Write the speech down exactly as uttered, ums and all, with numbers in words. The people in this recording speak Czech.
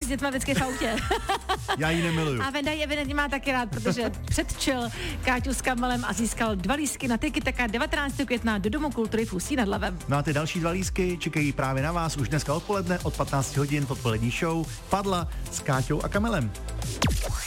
s dětma vždycky v autě. Já ji nemiluju. A Venda ji evidentně má taky rád, protože předčil Káťu s Kamilem a získal dva lístky na Tiki Taka devatenáctého května do Domu kultury v Ústí nad Labem. No a ty další dva lístky čekají právě na vás už dneska odpoledne od patnáct hodin v odpolední show Padla s Káťou a Kamilem.